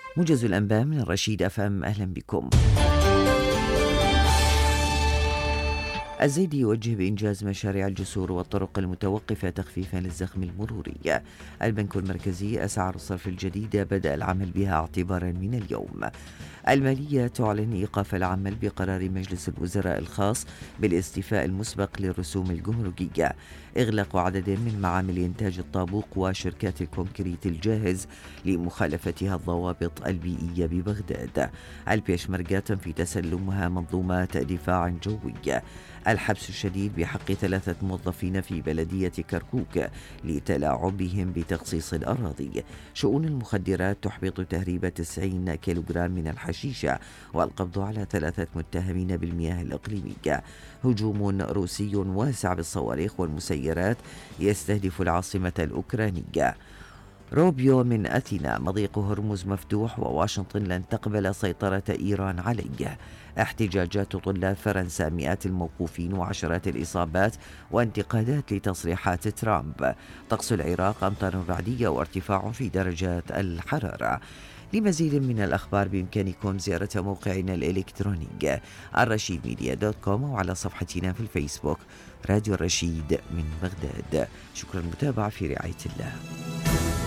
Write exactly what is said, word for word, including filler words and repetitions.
موجز الأنباء من الرشيد أف أم، أهلا بكم. الزيدي يوجه بإنجاز مشاريع الجسور والطرق المتوقفة تخفيفا للزخم المروري. البنك المركزي أسعار الصرف الجديدة بدأ العمل بها اعتبارا من اليوم. المالية تعلن إيقاف العمل بقرار مجلس الوزراء الخاص بالاستيفاء المسبق للرسوم الجمركية. إغلاق عدد من معامل إنتاج الطابوق وشركات الكونكريت الجاهز لمخالفتها الضوابط البيئية ببغداد. البيشمركة في تسلمها منظومات دفاع جوي. الحبس الشديد بحق ثلاثة موظفين في بلدية كركوك لتلاعبهم بتخصيص الأراضي. شؤون المخدرات تحبط تهريب تسعين كيلوغرام من الحشيشة والقبض على ثلاثة متهمين بالمياه الإقليمية. هجوم روسي واسع بالصواريخ والمسيرات يستهدف العاصمة الأوكرانية. روبيو من أثينا: مضيق هرمز مفتوح وواشنطن لن تقبل سيطرة إيران عليه. احتجاجات طلاب فرنسا: مئات الموقوفين وعشرات الإصابات وانتقادات لتصريحات ترامب. طقس العراق: أمطار رعدية وارتفاع في درجات الحرارة. لمزيد من الأخبار بإمكانكم زيارة موقعنا الإلكتروني الرشيد ميديا دوت كوم وعلى صفحتنا في الفيسبوك راديو الرشيد من بغداد. شكرا للمتابعة، في رعاية الله.